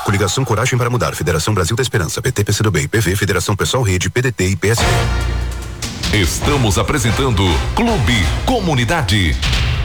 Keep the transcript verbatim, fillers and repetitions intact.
Coligação Coragem para Mudar, Federação Brasil da Esperança, P T, P C do B, P V, Federação Pessoal Rede, P D T e P S D. Estamos apresentando Clube Comunidade.